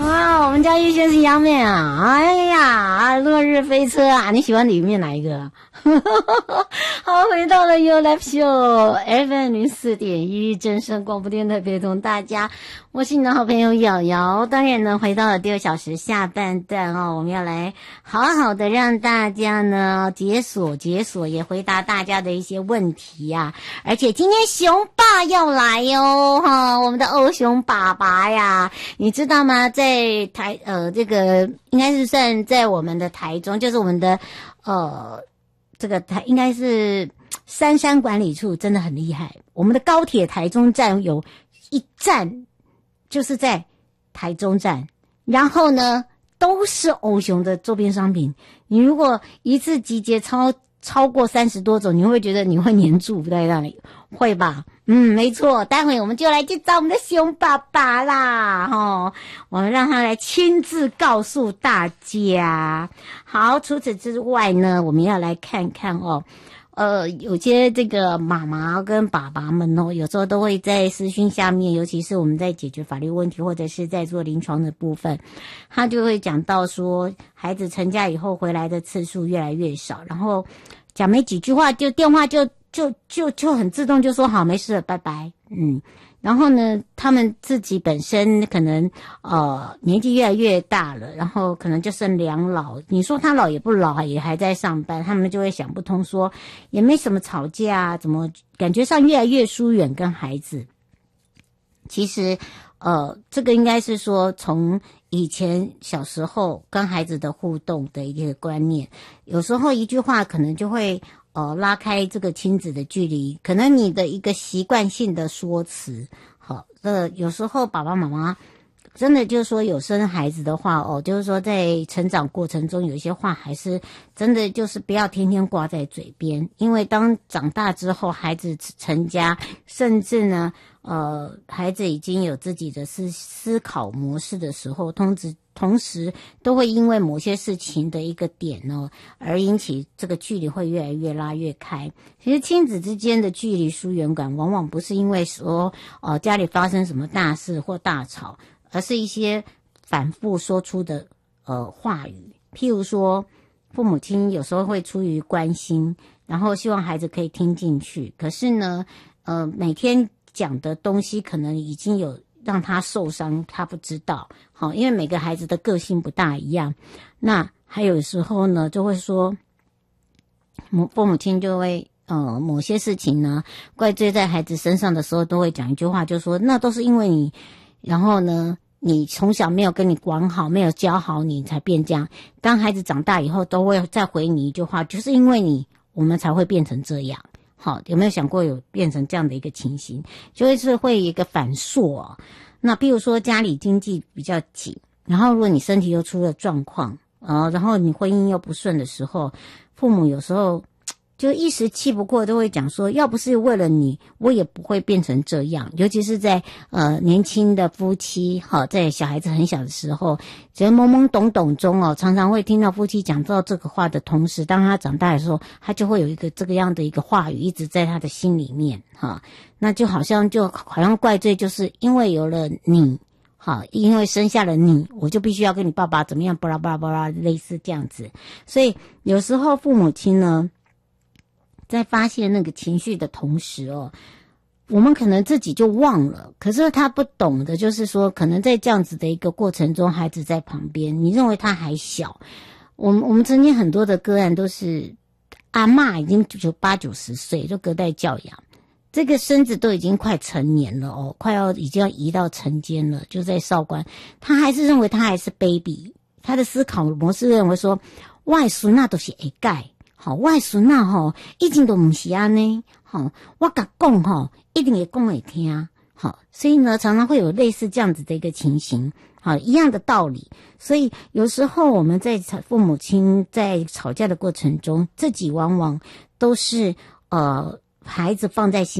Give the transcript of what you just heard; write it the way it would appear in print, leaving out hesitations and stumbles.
啊，我们家玉轩是阳面啊！哎呀，落日飞车啊，你喜欢里面哪一个？好，回到了 You Live Show FM 04.1正声广播电台，陪同大家，我是你的好朋友瑶瑶。当然呢，回到了第2小时下半段哦，我们要来好好的让大家呢解锁，也回答大家的一些问题啊。而且今天熊爸要来哟，哈，我们的欧熊爸爸呀，你知道吗？在这个应该是算在我们的台中，就是我们的这个台应该是三山管理处，真的很厉害。我们的高铁台中站有一站就是在台中站，然后呢都是欧熊的周边商品。你如果一次集结超过30多种，你会觉得你会黏住在那里，会吧？没错，待会我们就来去找我们的熊爸爸啦，我们让他来亲自告诉大家。好，除此之外呢，我们要来看看有些这个妈妈跟爸爸们有时候都会在私讯下面，尤其是我们在解决法律问题或者是在做临床的部分，他就会讲到说，孩子成家以后回来的次数越来越少，然后讲没几句话就电话就很自动就说好没事了拜拜。然后呢他们自己本身可能年纪越来越大了，然后可能就剩两老，你说他老也不老，也还在上班，他们就会想不通说也没什么吵架怎么感觉上越来越疏远跟孩子。其实这个应该是说从以前小时候跟孩子的互动的一个观念，有时候一句话可能就会拉开这个亲子的距离，可能你的一个习惯性的说辞，有时候爸爸妈妈真的就是说有生孩子的话就是说在成长过程中有一些话还是真的就是不要天天挂在嘴边，因为当长大之后孩子成家，甚至呢孩子已经有自己的思考模式的时候，同时都会因为某些事情的一个点而引起这个距离会越来越拉越开。其实亲子之间的距离疏远感往往不是因为说家里发生什么大事或大吵，而是一些反复说出的话语。譬如说父母亲有时候会出于关心，然后希望孩子可以听进去，可是呢每天讲的东西可能已经有让他受伤，他不知道。因为每个孩子的个性不大一样。那还有时候呢就会说父母亲就会某些事情呢怪罪在孩子身上的时候，都会讲一句话，就说那都是因为你，然后呢你从小没有跟你管好，没有教好你才变这样。当孩子长大以后都会再回你一句话，就是因为你我们才会变成这样。有没有想过有变成这样的一个情形，就是会一个反溯那比如说家里经济比较紧，然后如果你身体又出了状况然后你婚姻又不顺的时候，父母有时候就一时气不过，都会讲说要不是为了你我也不会变成这样。尤其是在年轻的夫妻在小孩子很小的时候，只要懵懵懂懂中常常会听到夫妻讲到这个话的同时，当他长大的时候，他就会有一个这个样的一个话语一直在他的心里面那就好像怪罪，就是因为有了你因为生下了你，我就必须要跟你爸爸怎么样巴拉巴拉巴拉，类似这样子。所以有时候父母亲呢在发现那个情绪的同时我们可能自己就忘了，可是他不懂的就是说，可能在这样子的一个过程中，孩子在旁边，你认为他还小。我们曾经很多的个案都是阿嬷已经8、90岁，就隔代教养，这个孙子都已经快成年了已经要移到成间了，就在少管，他还是认为他还是 baby， 他的思考模式认为说我的孙子都是会改我的孙子已经都不是这样我跟他讲一定会讲会听所以呢常常会有类似这样子的一个情形一样的道理。所以有时候我们在父母亲在吵架的过程中，自己往往都是孩子放在心